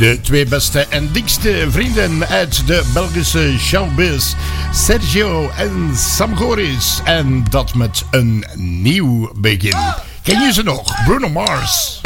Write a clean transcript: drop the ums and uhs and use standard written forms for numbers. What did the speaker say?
De twee beste en dikste vrienden uit de Belgische showbiz. Sergio en Sam Goris. En dat met een nieuw begin. Ken je ze nog? Bruno Mars.